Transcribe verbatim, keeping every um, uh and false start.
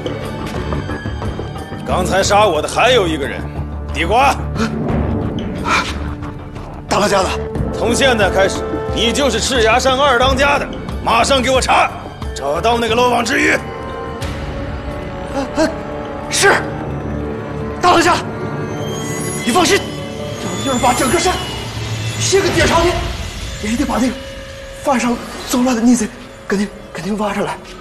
刚才杀我的还有一个人，地瓜。 大当家的， 从现在开始，你就是赤崖山二当家的，马上给我查，找到那个漏网之鱼。 是。大当家，你放心，要是把整个山先给点上去，也得把那个犯上作乱的逆贼给您给您挖上来。